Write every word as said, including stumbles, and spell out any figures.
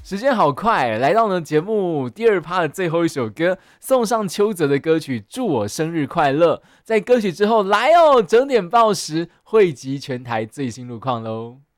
时间好快，来到呢节目第二趴的最后一首歌，送上邱泽的歌曲《祝我生日快乐》。在歌曲之后，来哦，整点报时汇集全台最新路况喽。